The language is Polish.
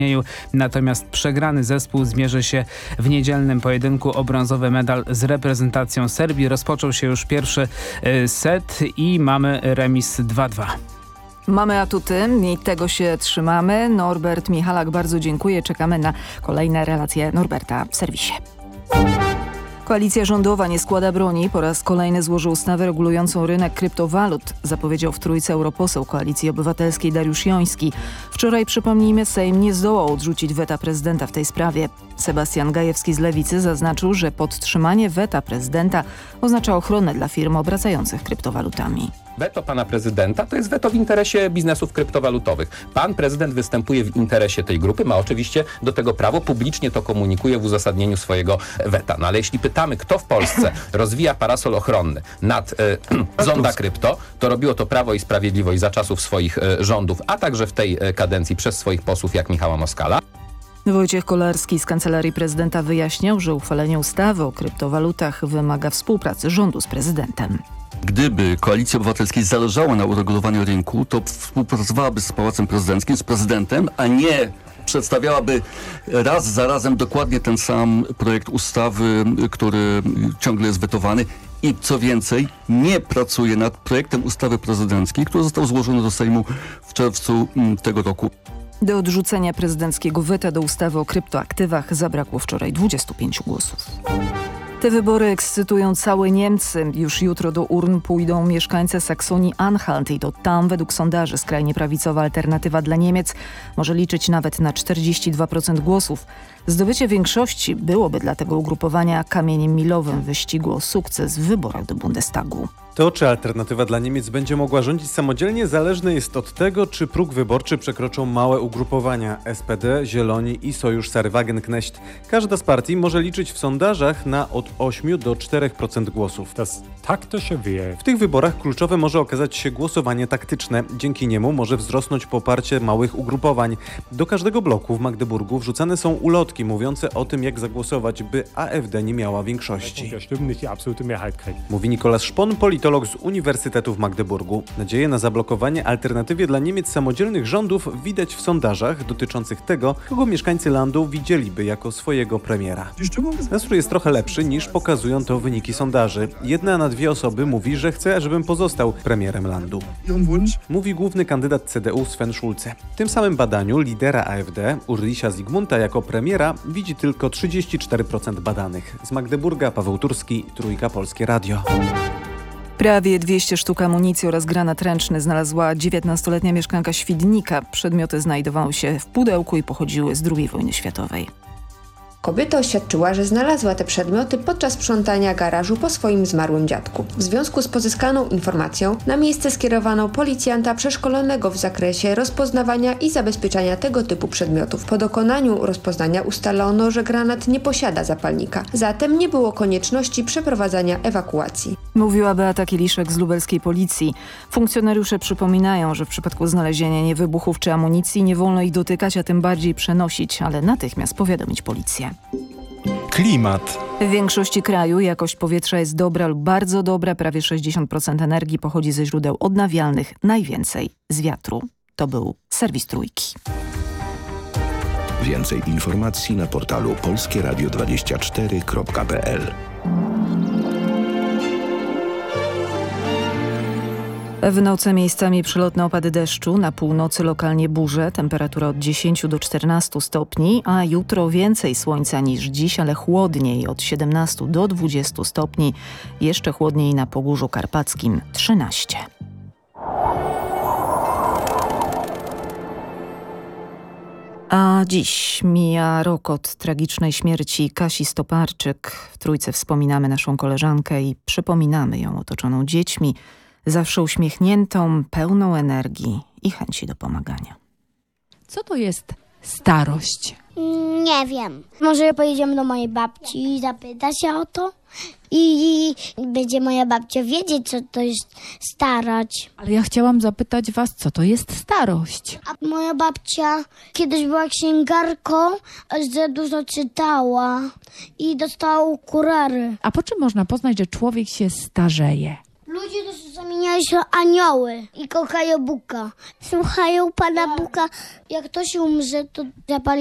Natomiast przegrany zespół zmierzy się w niedzielnym pojedynku o brązowy medal z reprezentacją Serbii. Rozpoczął się już pierwszy set i mamy remis 2-2. Mamy atuty i tego się trzymamy. Norbert Michalak, bardzo dziękuję. Czekamy na kolejne relacje Norberta w serwisie. Koalicja rządowa nie składa broni. Po raz kolejny złoży ustawę regulującą rynek kryptowalut, zapowiedział w Trójce europoseł Koalicji Obywatelskiej Dariusz Joński. Wczoraj, przypomnijmy, Sejm nie zdołał odrzucić weta prezydenta w tej sprawie. Sebastian Gajewski z Lewicy zaznaczył, że podtrzymanie weta prezydenta oznacza ochronę dla firm obracających kryptowalutami. Weto pana prezydenta to jest weto w interesie biznesów kryptowalutowych. Pan prezydent występuje w interesie tej grupy, ma oczywiście do tego prawo, publicznie to komunikuje w uzasadnieniu swojego weta. No ale jeśli pytamy, kto w Polsce rozwija parasol ochronny nad zonda krypto, to robiło to Prawo i Sprawiedliwość za czasów swoich rządów, a także w tej kadencji przez swoich posłów jak Michała Moskala. Wojciech Kolarski z Kancelarii Prezydenta wyjaśniał, że uchwalenie ustawy o kryptowalutach wymaga współpracy rządu z prezydentem. Gdyby Koalicji Obywatelskiej zależało na uregulowaniu rynku, to współpracowałaby z Pałacem Prezydenckim, z prezydentem, a nie przedstawiałaby raz za razem dokładnie ten sam projekt ustawy, który ciągle jest wetowany. I co więcej, nie pracuje nad projektem ustawy prezydenckiej, który został złożony do Sejmu w czerwcu tego roku. Do odrzucenia prezydenckiego weta do ustawy o kryptoaktywach zabrakło wczoraj 25 głosów. Te wybory ekscytują całe Niemcy. Już jutro do urn pójdą mieszkańcy Saksonii-Anhalt i to tam według sondaży skrajnie prawicowa Alternatywa dla Niemiec może liczyć nawet na 42% głosów. Zdobycie większości byłoby dla tego ugrupowania kamieniem milowym w wyścigu o sukces w wyborach do Bundestagu. To, czy Alternatywa dla Niemiec będzie mogła rządzić samodzielnie, zależne jest od tego, czy próg wyborczy przekroczą małe ugrupowania SPD, Zieloni i Sojusz Sarwagenknecht. Każda z partii może liczyć w sondażach na od 8 do 4% głosów. W tych wyborach kluczowe może okazać się głosowanie taktyczne. Dzięki niemu może wzrosnąć poparcie małych ugrupowań. Do każdego bloku w Magdeburgu wrzucane są ulotki mówiące o tym, jak zagłosować, by AfD nie miała większości. Mówi Nikolaus Szpon, politolog z Uniwersytetu w Magdeburgu. Nadzieję na zablokowanie Alternatywie dla Niemiec samodzielnych rządów widać w sondażach dotyczących tego, kogo mieszkańcy landu widzieliby jako swojego premiera. Nastrój jest trochę lepszy niż pokazują to wyniki sondaży. 1 na 2 osoby mówi, że chce, żebym pozostał premierem landu. Mówi główny kandydat CDU Sven Schulze. W tym samym badaniu lidera AfD, Ulricha Zygmunta, jako premiera widzi tylko 34% badanych. Z Magdeburga Paweł Turski, Trójka Polskie Radio. Prawie 200 sztuk amunicji oraz granat ręczny znalazła 19-letnia mieszkanka Świdnika. Przedmioty znajdowały się w pudełku i pochodziły z II wojny światowej. Kobieta oświadczyła, że znalazła te przedmioty podczas sprzątania garażu po swoim zmarłym dziadku. W związku z pozyskaną informacją na miejsce skierowano policjanta przeszkolonego w zakresie rozpoznawania i zabezpieczania tego typu przedmiotów. Po dokonaniu rozpoznania ustalono, że granat nie posiada zapalnika, zatem nie było konieczności przeprowadzania ewakuacji. Mówiła Beata Kieliszek z lubelskiej policji. Funkcjonariusze przypominają, że w przypadku znalezienia niewybuchów czy amunicji nie wolno ich dotykać, a tym bardziej przenosić, ale natychmiast powiadomić policję. Klimat. W większości kraju jakość powietrza jest dobra lub bardzo dobra. Prawie 60% energii pochodzi ze źródeł odnawialnych, najwięcej z wiatru. To był serwis Trójki. Więcej informacji na portalu polskieradio24.pl. W nocy miejscami przelotne opady deszczu, na północy lokalnie burze, temperatura od 10 do 14 stopni, a jutro więcej słońca niż dziś, ale chłodniej od 17 do 20 stopni, jeszcze chłodniej na Pogórzu Karpackim 13. A dziś mija rok od tragicznej śmierci Kasi Stoparczyk. W Trójce wspominamy naszą koleżankę i przypominamy ją otoczoną dziećmi, zawsze uśmiechniętą, pełną energii i chęci do pomagania. Co to jest starość? Nie wiem. Może pojedziemy do mojej babci i zapyta się o to i będzie moja babcia wiedzieć, co to jest starość. Ale ja chciałam zapytać was, co to jest starość? A moja babcia kiedyś była księgarką, za dużo czytała i dostała okulary. A po czym można poznać, że człowiek się starzeje? Ludzie to zamieniają się w anioły i kochają Buka. Słuchają Pana Buka. Jak ktoś umrze, to zapali